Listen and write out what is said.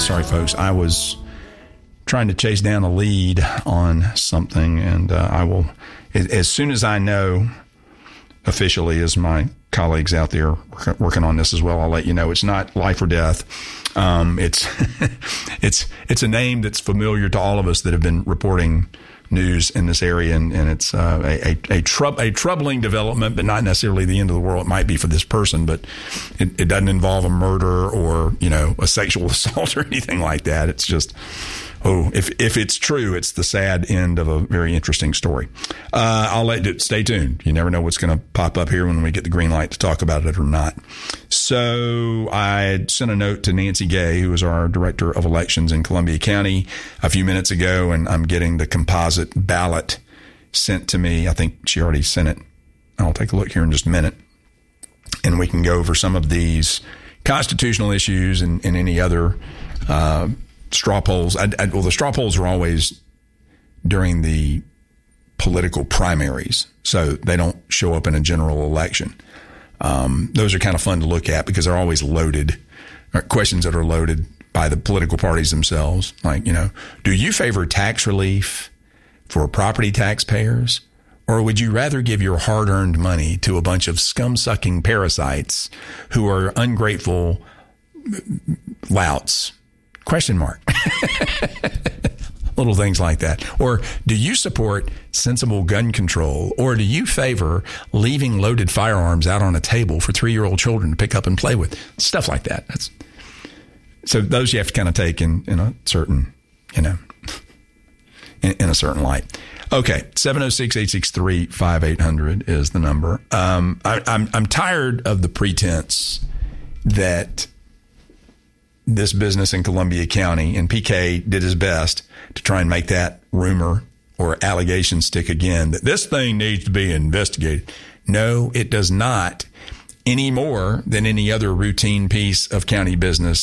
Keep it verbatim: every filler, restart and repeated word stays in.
Sorry, folks. I was trying to chase down a lead on something, and uh, I will, as soon as I know officially, as my colleagues out there working on this as well, I'll let you know. It's not life or death. Um, it's it's it's a name that's familiar to all of us that have been reporting news in this area, and, and it's uh, a a, a, trub, a troubling development, but not necessarily the end of the world. It might be for this person, but it, it doesn't involve a murder or, you know, a sexual assault or anything like that. It's just, oh, if if it's true, it's the sad end of a very interesting story. Uh, I'll let you stay tuned. You never know what's going to pop up here when we get the green light to talk about it or not. So I sent a note to Nancy Gay, who is our director of elections in Columbia County, a few minutes ago, and I'm getting the composite ballot sent to me. I think she already sent it. I'll take a look here in just a minute, and we can go over some of these constitutional issues and, and any other uh straw polls. I, I, well, the straw polls are always during the political primaries, so they don't show up in a general election. Um, those are kind of fun to look at because they're always loaded, questions that are loaded by the political parties themselves. Like, you know, do you favor tax relief for property taxpayers, or would you rather give your hard-earned money to a bunch of scum-sucking parasites who are ungrateful louts? Question mark. Little things like that. Or do you support sensible gun control, or do you favor leaving loaded firearms out on a table for three-year-old children to pick up and play with? Stuff like that. That's so those you have to kind of take in, in a certain, you know, in, in a certain light. Okay, seven oh six, eight six three, five eight hundred is the number. Um, I, I'm I'm tired of the pretense that this business in Columbia County, and P K did his best to try and make that rumor or allegation stick again, that this thing needs to be investigated. No, it does not, any more than any other routine piece of county business